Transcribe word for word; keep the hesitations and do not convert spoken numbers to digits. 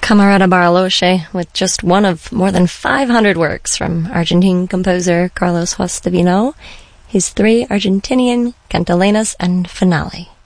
Camerata Bariloche with just one of more than five hundred works from Argentine composer Carlos Juan Stavino, his three Argentinian cantilenas and finale.